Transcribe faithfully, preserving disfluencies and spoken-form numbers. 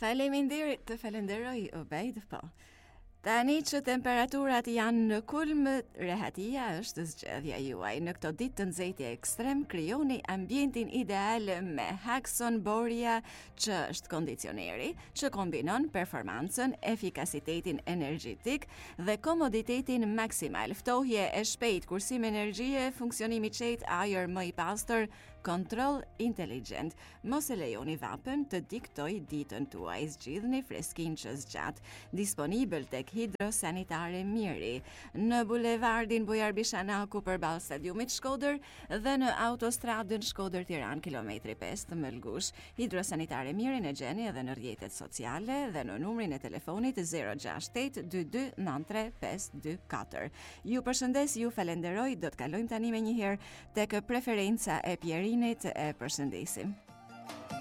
Faleminderit, të falenderoj Obejd, po. Tani që temperaturat janë në kulm, rehatia është zgjedhja juaj. Në këto ditë të nxehtje ekstrem, krijoni ambientin ideal me Haxon Boria, që është kondicioneri, që kombinon performancën, efikasitetin energjetik dhe komoditetin maksimal. Ftohje e shpejt, kursim energjie, funksionimi qejt, ajër më i pastër, kontroll inteligjent. Mos e lejoni vapën të diktoj ditën tuaj, zgjidhni freskinë që zgjat. Disponibël tek Hidrosanitare Miri, në bulevardin Bujar Bishanaku përballë stadiumit Shkodër dhe në autostradën Shkodër-Tiranë kilometri pesë të Mëlgush. Hidrosanitare Miri në gjeni edhe në rrjetet sociale dhe në numrin e telefonit zero gjasht tetë dy dy nënt tre pesë dy katër. Ju përshëndes, ju falenderoj, do të kalojmë tani me njëherë tek preferenca e Pjerinit, e përshëndesim.